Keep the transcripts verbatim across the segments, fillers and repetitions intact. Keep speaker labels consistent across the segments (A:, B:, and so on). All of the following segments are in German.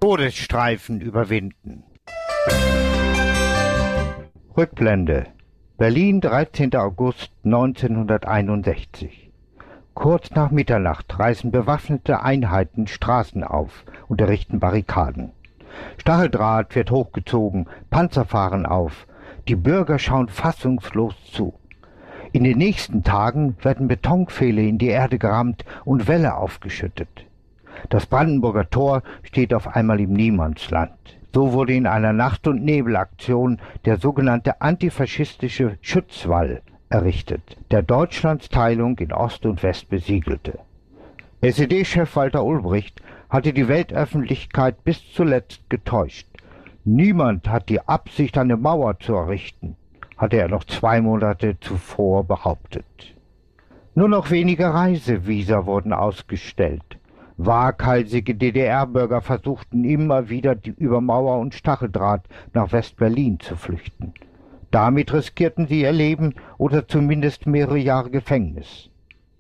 A: Todesstreifen überwinden. Rückblende. Berlin, dreizehnter August neunzehnhunderteinundsechzig. Kurz nach Mitternacht reißen bewaffnete Einheiten Straßen auf und errichten Barrikaden. Stacheldraht wird hochgezogen, Panzer fahren auf. Die Bürger schauen fassungslos zu. In den nächsten Tagen werden Betonpfähle in die Erde gerammt und Wälle aufgeschüttet. Das Brandenburger Tor steht auf einmal im Niemandsland. So wurde in einer Nacht- und Nebelaktion der sogenannte antifaschistische Schutzwall errichtet, der Deutschlands Teilung in Ost und West besiegelte. S E D-Chef Walter Ulbricht hatte die Weltöffentlichkeit bis zuletzt getäuscht. Niemand hat die Absicht, eine Mauer zu errichten, hatte er noch zwei Monate zuvor behauptet. Nur noch wenige Reisevisa wurden ausgestellt. Waghalsige D D R-Bürger versuchten immer wieder über Mauer und Stacheldraht nach West-Berlin zu flüchten. Damit riskierten sie ihr Leben oder zumindest mehrere Jahre Gefängnis.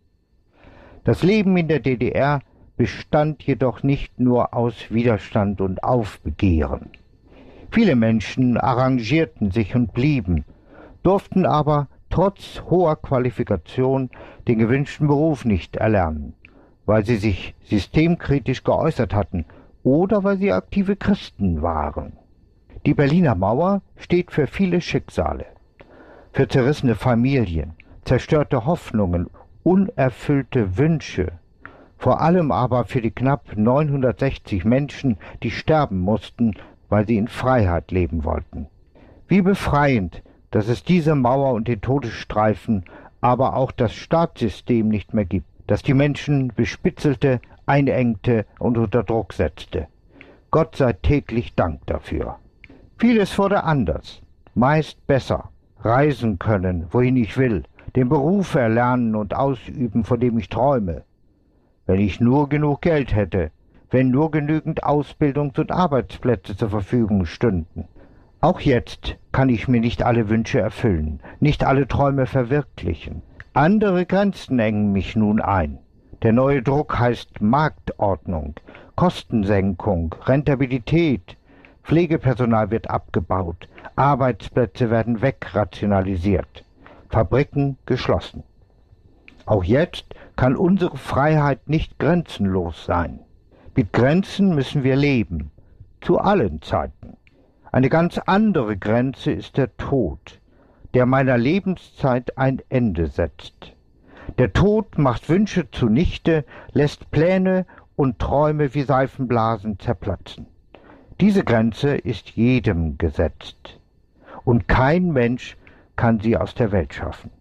A: Das Leben in der D D R bestand jedoch nicht nur aus Widerstand und Aufbegehren. Viele Menschen arrangierten sich und blieben, durften aber trotz hoher Qualifikation den gewünschten Beruf nicht erlernen, weil sie sich systemkritisch geäußert hatten oder weil sie aktive Christen waren. Die Berliner Mauer steht für viele Schicksale, für zerrissene Familien, zerstörte Hoffnungen, unerfüllte Wünsche, vor allem aber für die knapp neunhundertsechzig Menschen, die sterben mussten, weil sie in Freiheit leben wollten. Wie befreiend, dass es diese Mauer und den Todesstreifen, aber auch das Staatssystem nicht mehr gibt, das die Menschen bespitzelte, einengte und unter Druck setzte. Gott sei täglich Dank dafür. Vieles wurde anders, meist besser. Reisen können, wohin ich will, den Beruf erlernen und ausüben, von dem ich träume. Wenn ich nur genug Geld hätte, wenn nur genügend Ausbildungs- und Arbeitsplätze zur Verfügung stünden. Auch jetzt kann ich mir nicht alle Wünsche erfüllen, nicht alle Träume verwirklichen. Andere Grenzen engen mich nun ein. Der neue Druck heißt Marktordnung, Kostensenkung, Rentabilität, Pflegepersonal wird abgebaut, Arbeitsplätze werden wegrationalisiert, Fabriken geschlossen. Auch jetzt kann unsere Freiheit nicht grenzenlos sein. Mit Grenzen müssen wir leben, zu allen Zeiten. Eine ganz andere Grenze ist der Tod, der meiner Lebenszeit ein Ende setzt. Der Tod macht Wünsche zunichte, lässt Pläne und Träume wie Seifenblasen zerplatzen. Diese Grenze ist jedem gesetzt, und kein Mensch kann sie aus der Welt schaffen.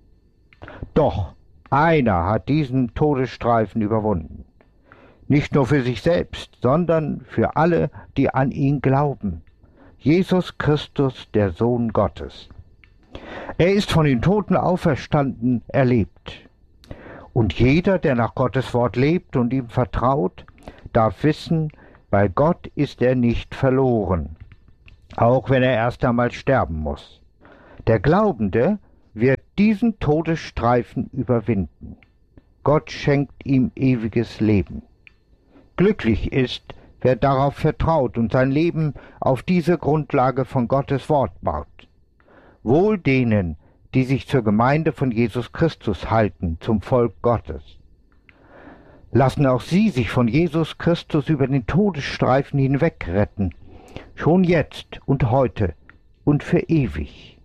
A: Doch einer hat diesen Todesstreifen überwunden. Nicht nur für sich selbst, sondern für alle, die an ihn glauben. Jesus Christus, der Sohn Gottes. Er ist von den Toten auferstanden, er lebt. Und jeder, der nach Gottes Wort lebt und ihm vertraut, darf wissen, bei Gott ist er nicht verloren, auch wenn er erst einmal sterben muss. Der Glaubende wird diesen Todesstreifen überwinden. Gott schenkt ihm ewiges Leben. Glücklich ist, wer darauf vertraut und sein Leben auf diese Grundlage von Gottes Wort baut. Wohl denen, die sich zur Gemeinde von Jesus Christus halten, zum Volk Gottes. Lassen auch sie sich von Jesus Christus über den Todesstreifen hinweg retten, schon jetzt und heute und für ewig.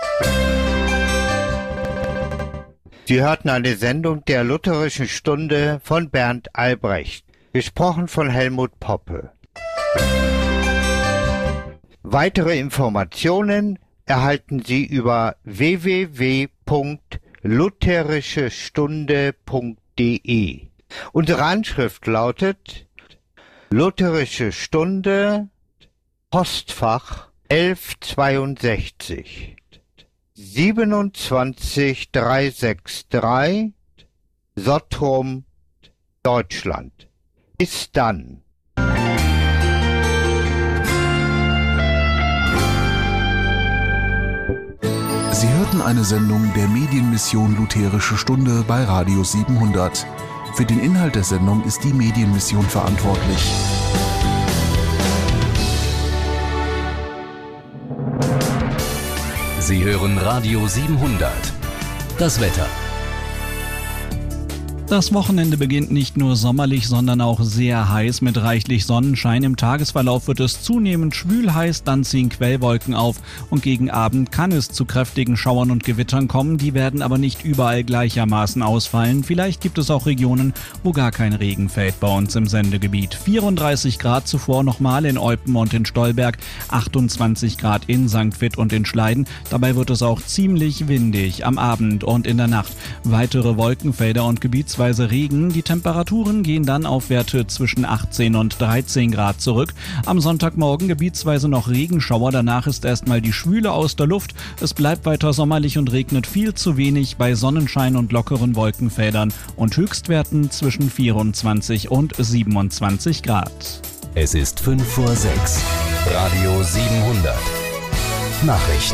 A: Sie hörten eine Sendung der Lutherischen Stunde von Bernd Albrecht, gesprochen von Helmut Poppe. Weitere Informationen erhalten Sie über w w w punkt lutherische stunde punkt d e. Unsere Anschrift lautet Lutherische Stunde, Postfach elfhundertzweiundsechzig, siebenundzwanzig dreihundertdreiundsechzig, Sottrum, Deutschland. Bis dann.
B: Sie hörten eine Sendung der Medienmission Lutherische Stunde bei Radio siebenhundert. Für den Inhalt der Sendung ist die Medienmission verantwortlich.
C: Sie hören Radio siebenhundert. Das Wetter.
D: Das Wochenende beginnt nicht nur sommerlich, sondern auch sehr heiß mit reichlich Sonnenschein. Im Tagesverlauf wird es zunehmend schwül heiß, dann ziehen Quellwolken auf und gegen Abend kann es zu kräftigen Schauern und Gewittern kommen. Die werden aber nicht überall gleichermaßen ausfallen. Vielleicht gibt es auch Regionen, wo gar kein Regen fällt bei uns im Sendegebiet. vierunddreißig Grad zuvor nochmal in Eupen und in Stolberg, achtundzwanzig Grad in Sankt Vith und in Schleiden. Dabei wird es auch ziemlich windig am Abend und in der Nacht. Weitere Wolkenfelder und Gebietsweise Regen. Die Temperaturen gehen dann auf Werte zwischen achtzehn und dreizehn Grad zurück. Am Sonntagmorgen gebietsweise noch Regenschauer. Danach ist erstmal die Schwüle aus der Luft. Es bleibt weiter sommerlich und regnet viel zu wenig bei Sonnenschein und lockeren Wolkenfeldern und Höchstwerten zwischen vierundzwanzig und siebenundzwanzig Grad.
C: Es ist fünf vor sechs. Radio siebenhundert. Nachrichten.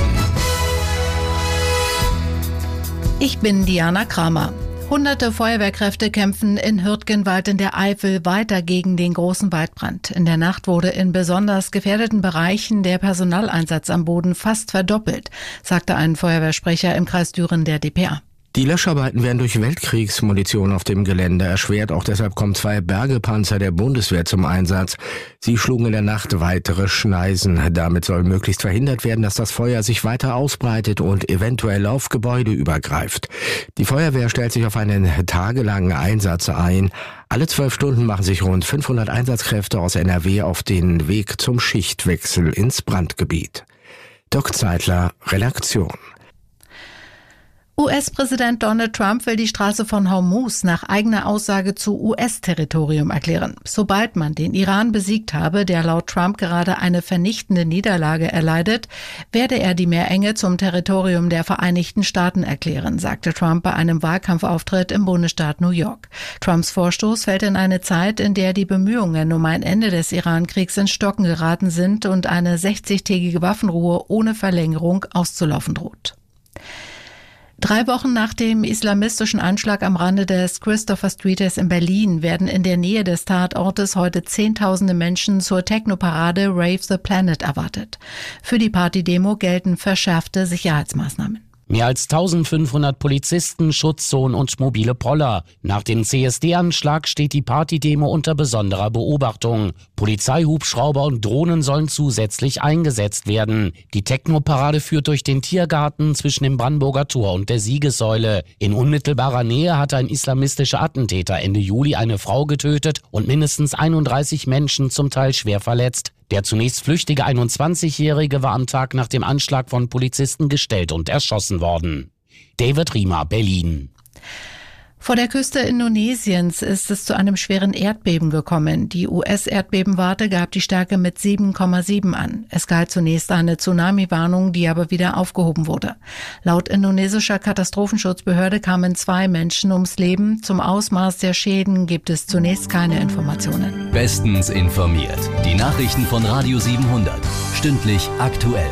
E: Ich bin Diana Kramer. Hunderte Feuerwehrkräfte kämpfen in Hürtgenwald in der Eifel weiter gegen den großen Waldbrand. In der Nacht wurde in besonders gefährdeten Bereichen der Personaleinsatz am Boden fast verdoppelt, sagte ein Feuerwehrsprecher im Kreis Düren der D P A.
F: Die Löscharbeiten werden durch Weltkriegsmunition auf dem Gelände erschwert. Auch deshalb kommen zwei Bergepanzer der Bundeswehr zum Einsatz. Sie schlugen in der Nacht weitere Schneisen. Damit soll möglichst verhindert werden, dass das Feuer sich weiter ausbreitet und eventuell auf Gebäude übergreift. Die Feuerwehr stellt sich auf einen tagelangen Einsatz ein. Alle zwölf Stunden machen sich rund fünfhundert Einsatzkräfte aus N R W auf den Weg zum Schichtwechsel ins Brandgebiet. Dirk Zeitler, Redaktion.
E: U S-Präsident Donald Trump will die Straße von Hormuz nach eigener Aussage zu U S-Territorium erklären. Sobald man den Iran besiegt habe, der laut Trump gerade eine vernichtende Niederlage erleidet, werde er die Meerenge zum Territorium der Vereinigten Staaten erklären, sagte Trump bei einem Wahlkampfauftritt im Bundesstaat New York. Trumps Vorstoß fällt in eine Zeit, in der die Bemühungen um ein Ende des Iran-Kriegs ins Stocken geraten sind und eine sechzigtägige Waffenruhe ohne Verlängerung auszulaufen droht. Drei Wochen nach dem islamistischen Anschlag am Rande des Christopher Streets in Berlin werden in der Nähe des Tatortes heute Zehntausende Menschen zur Techno-Parade Rave the Planet erwartet. Für die Partydemo gelten verschärfte Sicherheitsmaßnahmen.
G: Mehr als eintausendfünfhundert Polizisten, Schutzzonen und mobile Poller. Nach dem C S D-Anschlag steht die Partydemo unter besonderer Beobachtung. Polizeihubschrauber und Drohnen sollen zusätzlich eingesetzt werden. Die Techno-Parade führt durch den Tiergarten zwischen dem Brandenburger Tor und der Siegessäule. In unmittelbarer Nähe hatte ein islamistischer Attentäter Ende Juli eine Frau getötet und mindestens einunddreißig Menschen zum Teil schwer verletzt. Der zunächst flüchtige einundzwanzigjährige war am Tag nach dem Anschlag von Polizisten gestellt und erschossen worden. David Riemer, Berlin.
E: Vor der Küste Indonesiens ist es zu einem schweren Erdbeben gekommen. Die U S-Erdbebenwarte gab die Stärke mit sieben Komma sieben an. Es galt zunächst eine Tsunami-Warnung, die aber wieder aufgehoben wurde. Laut indonesischer Katastrophenschutzbehörde kamen zwei Menschen ums Leben. Zum Ausmaß der Schäden gibt es zunächst keine Informationen.
C: Bestens informiert. Die Nachrichten von Radio siebenhundert. Stündlich aktuell.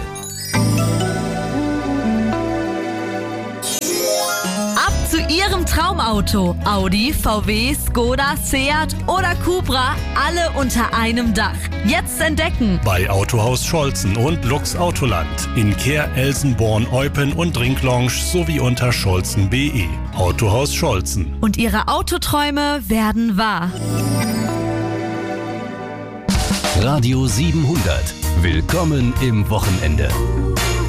H: Zu Ihrem Traumauto. Audi, V W, Skoda, Seat oder Cupra. Alle unter einem Dach. Jetzt entdecken.
I: Bei Autohaus Scholzen und Lux Autoland. In Kehr, Elsenborn, Eupen und Ringlounge sowie unter scholzen punkt de. Autohaus Scholzen.
H: Und Ihre Autoträume werden wahr.
C: Radio siebenhundert. Willkommen im Wochenende.